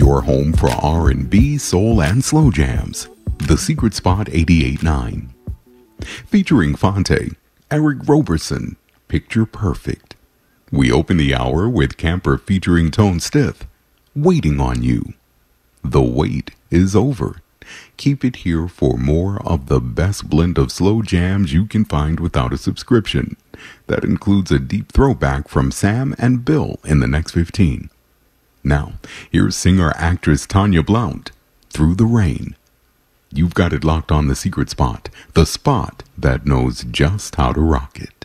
your home for R&B, soul, and slow jams. The Secret Spot 88.9. Featuring Phonte, Eric Roberson, Picture Perfect. We open the hour with Camper featuring Tone Stith, Waiting on You. The wait is over. Keep it here for more of the best blend of slow jams you can find without a subscription. That includes a deep throwback from Sam and Bill in the next 15. Now, here's singer-actress Tanya Blount, Through the Rain. You've got it locked on The Secret Spot, the spot that knows just how to rock it.